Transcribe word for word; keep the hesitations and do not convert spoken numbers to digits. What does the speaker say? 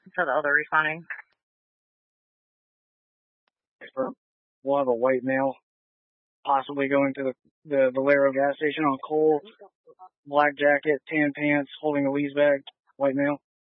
for the other refunding. We'll have a white male possibly going to the, the Valero gas station on Cole, black jacket, tan pants, holding a lease bag, white male.